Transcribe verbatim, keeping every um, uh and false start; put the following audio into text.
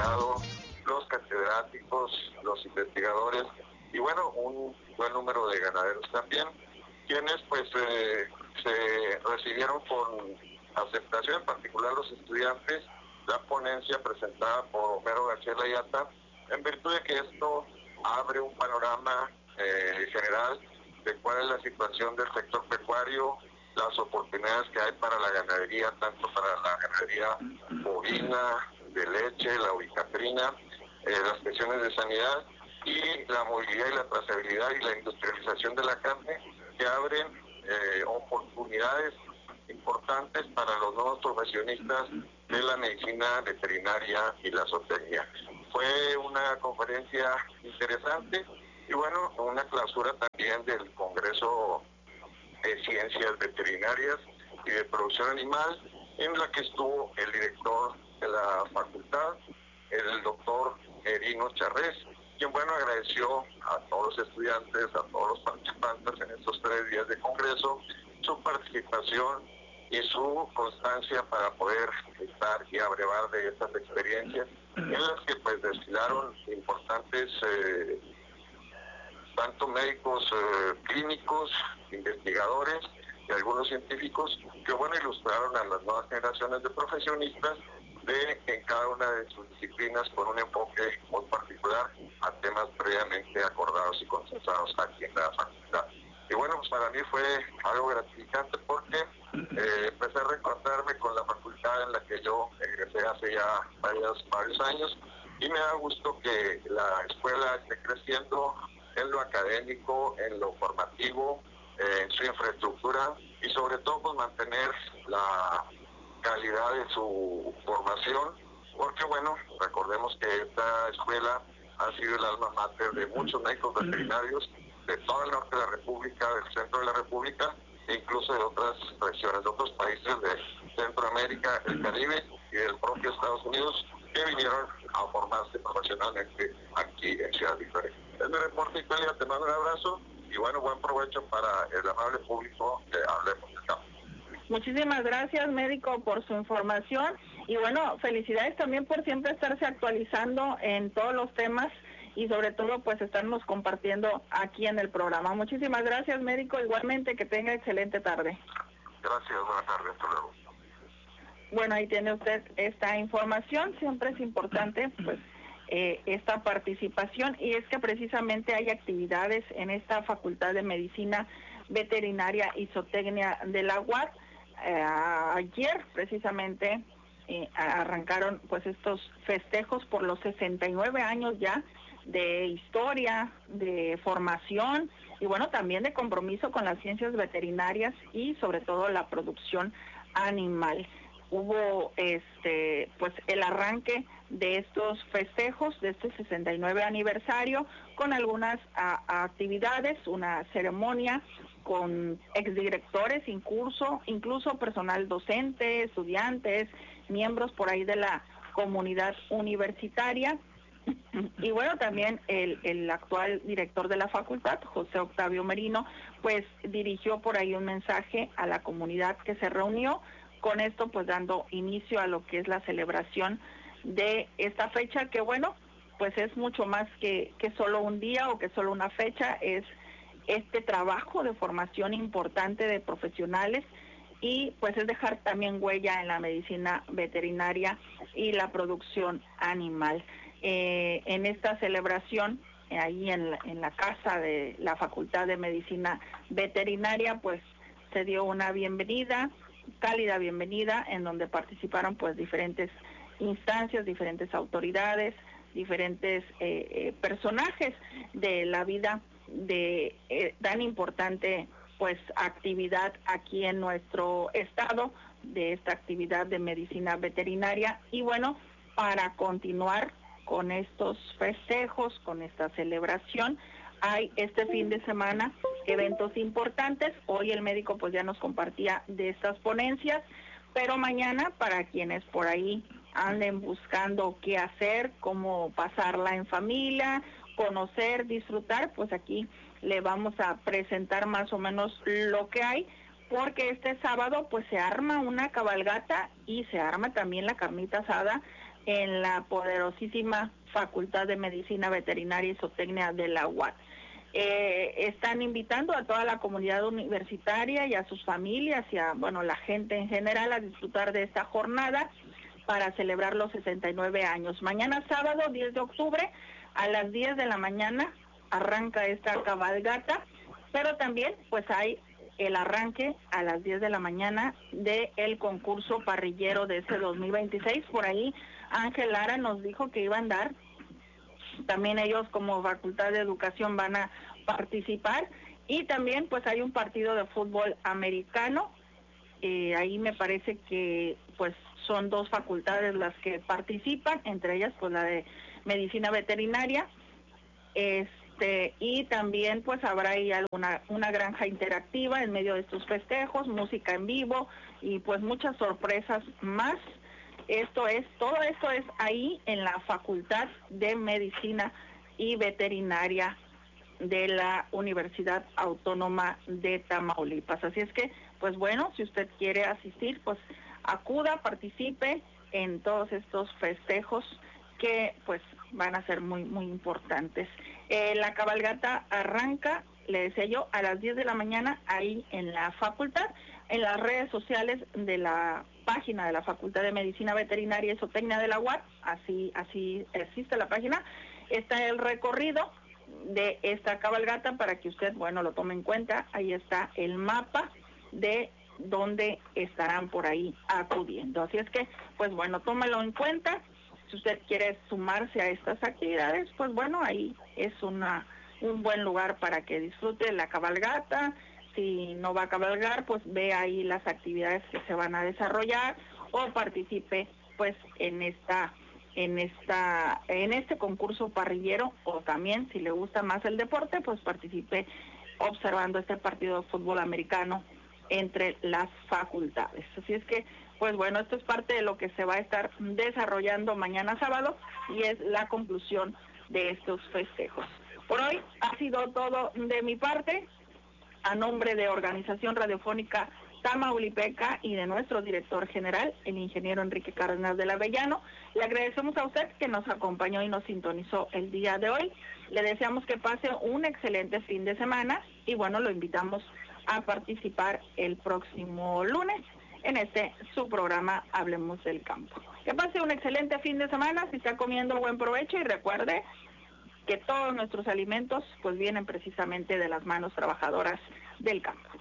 doctorado, los catedráticos, los investigadores y bueno, un buen número de ganaderos también, quienes pues eh, se recibieron con aceptación, en particular los estudiantes, la ponencia presentada por Homero García Layata, en virtud de que esto abre un panorama eh, general de cuál es la situación del sector pecuario, las oportunidades que hay para la ganadería, tanto para la ganadería bovina, de leche, la ovicaprina, eh, las cuestiones de sanidad y la movilidad y la trazabilidad y la industrialización de la carne, que abren eh, oportunidades importantes para los nuevos profesionistas de la medicina veterinaria y la zootecnia. Fue una conferencia interesante y bueno, una clausura también del Congreso de Ciencias Veterinarias y de Producción Animal, en la que estuvo el director de la facultad, el doctor Erino Charrés, quien bueno agradeció a todos los estudiantes, a todos los participantes en estos tres días de congreso, su participación y su constancia para poder estar y abrevar de estas experiencias, en las que pues desfilaron importantes eh, tanto médicos eh, clínicos, investigadores y algunos científicos que bueno ilustraron a las nuevas generaciones de profesionistas de en cada una de sus disciplinas con un enfoque muy particular a temas previamente acordados y consensados aquí en la facultad. Y bueno, pues para mí fue algo gratificante porque eh, empecé a reencontrarme con la facultad en la que yo egresé hace ya varios, varios años y me da gusto que la escuela esté creciendo en lo académico, en lo formativo, eh, en su infraestructura y sobre todo pues mantener la calidad de su formación, porque bueno, recordemos que esta escuela ha sido el alma mater de muchos médicos veterinarios de todo el norte de la República, del centro de la República, e incluso de otras regiones, de otros países de Centroamérica, el Caribe y del propio Estados Unidos, que vinieron a formarse profesionalmente aquí en Ciudad Victoria. Es mi reporte, Italia, te mando un abrazo y bueno, buen provecho para el amable público de Hablemos del Campo. Muchísimas gracias, médico, por su información y bueno, felicidades también por siempre estarse actualizando en todos los temas y sobre todo pues estarnos compartiendo aquí en el programa. Muchísimas gracias, médico, igualmente que tenga excelente tarde. Gracias, buenas tardes, hasta luego. Bueno, ahí tiene usted esta información, siempre es importante pues eh, esta participación y es que precisamente hay actividades en esta Facultad de Medicina Veterinaria y Zootecnia de la U A D. Eh, ayer precisamente eh, arrancaron pues estos festejos por los sesenta y nueve años ya de historia, de formación y bueno, también de compromiso con las ciencias veterinarias y sobre todo la producción animal. Hubo este pues el arranque de estos festejos, de este sesenta y nueve aniversario, con algunas a, a actividades, una ceremonia con exdirectores, incluso, incluso personal docente, estudiantes, miembros por ahí de la comunidad universitaria. Y bueno, también el, el actual director de la facultad, José Octavio Merino, pues dirigió por ahí un mensaje a la comunidad que se reunió, con esto pues dando inicio a lo que es la celebración de esta fecha, que bueno, pues es mucho más que, que solo un día o que solo una fecha, es este trabajo de formación importante de profesionales y pues es dejar también huella en la medicina veterinaria y la producción animal. Eh, en esta celebración, eh, ahí en la, en la casa de la Facultad de Medicina Veterinaria, pues se dio una bienvenida, cálida bienvenida, en donde participaron pues diferentes instancias, diferentes autoridades, diferentes eh, eh, personajes de la vida de eh, tan importante pues actividad aquí en nuestro estado, de esta actividad de medicina veterinaria. Y bueno, para continuar con estos festejos, con esta celebración, hay este fin de semana eventos importantes. Hoy el médico pues ya nos compartía de estas ponencias, pero mañana, para quienes por ahí anden buscando qué hacer, cómo pasarla en familia, conocer, disfrutar, pues aquí le vamos a presentar más o menos lo que hay, porque este sábado pues se arma una cabalgata y se arma también la carnita asada en la poderosísima Facultad de Medicina Veterinaria y Zootecnia de la U A T. Eh, están invitando a toda la comunidad universitaria y a sus familias y a, bueno, la gente en general a disfrutar de esta jornada para celebrar los sesenta y nueve años. Mañana sábado, diez de octubre, a las diez de la mañana, arranca esta cabalgata, pero también pues hay el arranque a las diez de la mañana del concurso parrillero de este dos mil veintiséis. Por ahí Ángel Lara nos dijo que iba a andar. También ellos como Facultad de Educación van a participar y también pues hay un partido de fútbol americano. Eh, ahí me parece que pues son dos facultades las que participan, entre ellas pues la de Medicina Veterinaria, este y también pues habrá ahí alguna una granja interactiva en medio de estos festejos, música en vivo y pues muchas sorpresas más. Esto es, todo esto es ahí en la Facultad de Medicina y Veterinaria de la Universidad Autónoma de Tamaulipas. Así es que, pues bueno, si usted quiere asistir, pues acuda, participe en todos estos festejos que pues van a ser muy, muy importantes. Eh, la cabalgata arranca, le decía yo, a las diez de la mañana ahí en la facultad. En las redes sociales de la página de la Facultad de Medicina Veterinaria y Zootecnia de la U A T, así, así existe la página, está el recorrido de esta cabalgata para que usted, bueno, lo tome en cuenta. Ahí está el mapa de dónde estarán por ahí acudiendo. Así es que, pues bueno, tómelo en cuenta. Si usted quiere sumarse a estas actividades, pues bueno, ahí es una un buen lugar para que disfrute la cabalgata. Si no va a cabalgar, pues ve ahí las actividades que se van a desarrollar o participe pues en esta en esta en este concurso parrillero, o también si le gusta más el deporte, pues participe observando este partido de fútbol americano entre las facultades. Así es que, pues bueno, esto es parte de lo que se va a estar desarrollando mañana sábado y es la conclusión de estos festejos. Por hoy ha sido todo de mi parte. A nombre de Organización Radiofónica Tamaulipeca y de nuestro director general, el ingeniero Enrique Cárdenas del Avellano, le agradecemos a usted que nos acompañó y nos sintonizó el día de hoy. Le deseamos que pase un excelente fin de semana y bueno, lo invitamos a participar el próximo lunes en este su programa Hablemos del Campo. Que pase un excelente fin de semana, si está comiendo, buen provecho, y recuerde que todos nuestros alimentos pues vienen precisamente de las manos trabajadoras del campo.